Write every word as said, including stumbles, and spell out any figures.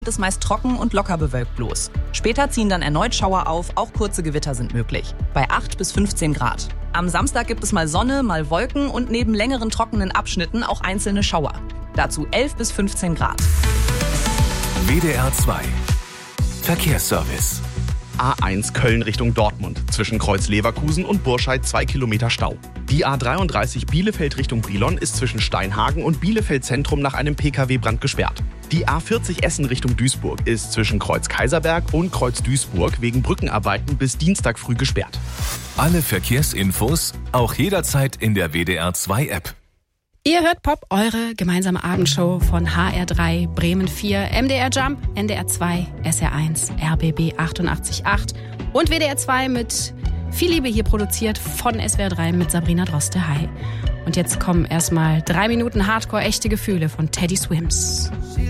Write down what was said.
ist meist trocken und locker bewölkt los. Später ziehen dann erneut Schauer auf, auch kurze Gewitter sind möglich. Bei acht bis fünfzehn Grad. Am Samstag gibt es mal Sonne, mal Wolken und neben längeren trockenen Abschnitten auch einzelne Schauer. Dazu elf bis fünfzehn Grad. W D R zwei Verkehrsservice. A eins Köln Richtung Dortmund. Zwischen Kreuz Leverkusen und Burscheid zwei Kilometer Stau. Die A dreiunddreißig Bielefeld Richtung Brilon ist zwischen Steinhagen und Bielefeld Zentrum nach einem P K W-Brand gesperrt. Die A vierzig Essen Richtung Duisburg ist zwischen Kreuz Kaiserberg und Kreuz Duisburg wegen Brückenarbeiten bis Dienstag früh gesperrt. Alle Verkehrsinfos auch jederzeit in der W D R zwei App. Ihr hört Pop, eure gemeinsame Abendshow von H R drei, Bremen vier, M D R Jump, N D R zwei, S R eins, R B B achtundachtzig Komma acht und W D R zwei mit viel Liebe hier produziert von S W R drei mit Sabrina Droste. Hi. Und jetzt kommen erstmal drei Minuten Hardcore echte Gefühle von Teddy Swims.